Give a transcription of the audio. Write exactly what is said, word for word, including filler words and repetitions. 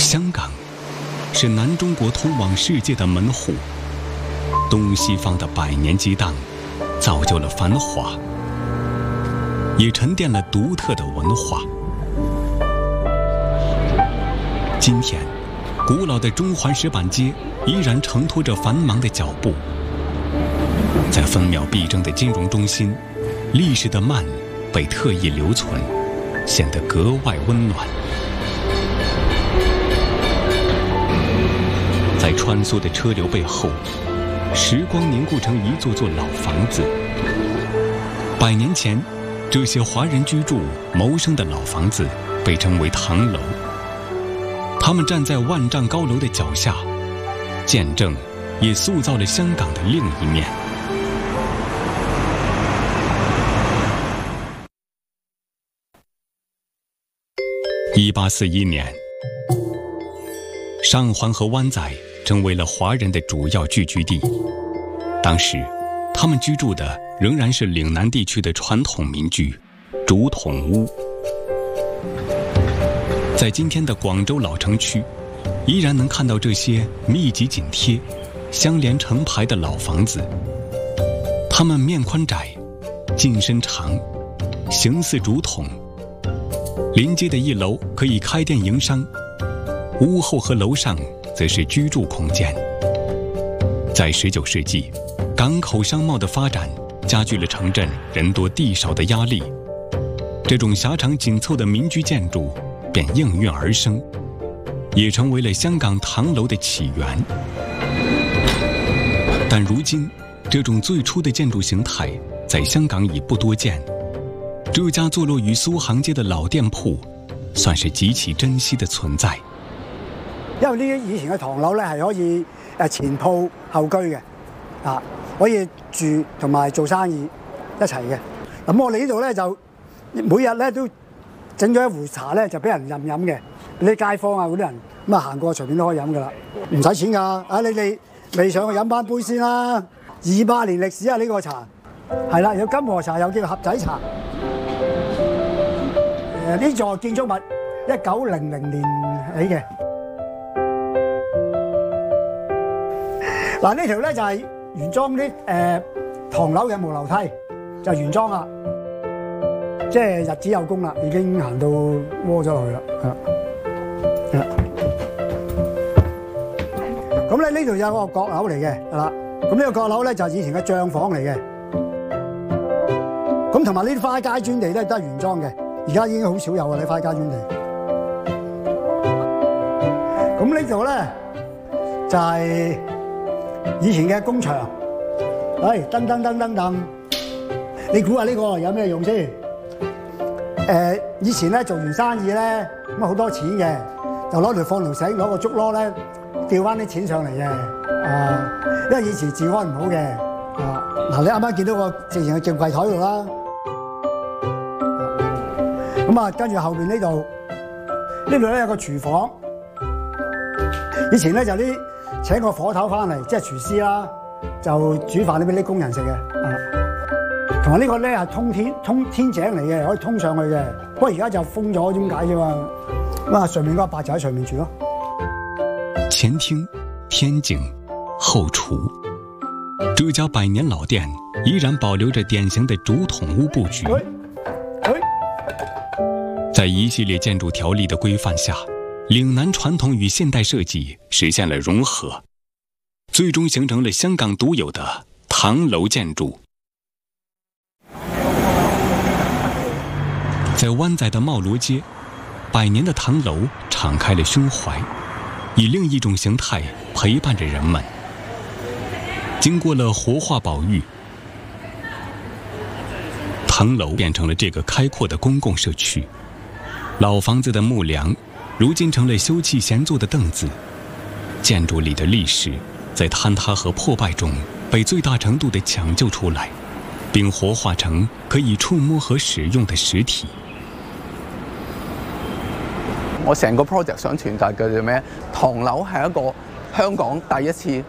香港是南中国通往世界的门户，东西方的百年激荡，造就了繁华，也沉淀了独特的文化。今天，古老的中环石板街依然承托着繁忙的脚步，在分秒必争的金融中心，历史的慢被特意留存，显得格外温暖。在穿梭的车流背后，时光凝固成一座座老房子。百年前，这些华人居住谋生的老房子被称为唐楼。他们站在万丈高楼的脚下，见证也塑造了香港的另一面。一八四一年，上环和湾仔成为了华人的主要聚居地。当时，他们居住的仍然是岭南地区的传统民居——竹筒屋。在今天的广州老城区，依然能看到这些密集紧贴、相连成排的老房子。它们面宽窄，进深长，形似竹筒。临街的一楼可以开店营商，屋后和楼上则是居住空间。在十九世纪，港口商贸的发展加剧了城镇人多地少的压力，这种狭长紧凑的民居建筑便应运而生，也成为了香港唐楼的起源。但如今，这种最初的建筑形态在香港已不多见。这家坐落于苏杭街的老店铺，算是极其珍惜的存在。 因為呢啲以前嘅唐樓咧係可以誒前鋪後居嘅，啊可以住同埋做生意一齊嘅。咁我哋呢度咧就每日咧都整咗一壺茶咧，就俾人任飲嘅，俾啲街坊啊嗰啲人咁啊行過隨便都可以飲噶啦，唔使錢㗎。啊你哋未上去飲翻杯先啦，二百年歷史啊呢個茶，係啦，有金和茶，有叫盒仔茶。誒呢座建築物一九零零年起嘅。嗱呢條咧就係原裝啲誒唐樓嘅木樓梯，就係原裝啦。即係日子有功啦，已經行到窩咗落去啦，係啦。咁咧呢度有個閣樓嚟嘅，係啦。咁呢個閣樓咧就係以前嘅帳房嚟嘅。咁同埋呢啲花街磚地咧都係原裝嘅，而家已經好少有啊！你花街磚地。咁呢度咧就係以前嘅工場，係噔噔噔噔噔。你估下呢個有咩用先？誒、呃、以前咧做完生意咧咁啊好多錢嘅，就攞條放條繩，攞個竹籮咧吊翻啲錢上嚟嘅。啊，因為以前治安唔好嘅。啊，嗱你啱啱見到個之前嘅正櫃台度啦。咁啊，跟住後邊呢度，呢度咧有個廚房。以前咧就啲請個火頭翻嚟，即係廚師啦，就煮飯俾啲工人食嘅。啊。同埋呢個咧係通天通天井嚟嘅，可以通上去嘅。不過而家就封咗，點解啫嘛？咁啊，上面嗰個伯就喺上面住咯。 前廳、天井、後廚，這家百年老店依然保留着典型的竹筒屋佈局。在一系列建築條例的規範下，嶺南傳統與現代設計實現了融合，最終形成了香港獨有的唐樓建築。在灣仔的茂羅街，百年的唐樓敞開了胸懷，以另一種形態陪伴着人們。經過了活化保育，唐樓變成了這個開闊的公共社區。老房子的木樑，如今成了休憩閒坐的凳子。建築裡的歷史，在坍塌和破敗中被最大程度地搶救出來，並活化成可以觸摸和使用的實體。 我成個 project 想傳達嘅係咩？唐樓係一個香港第一次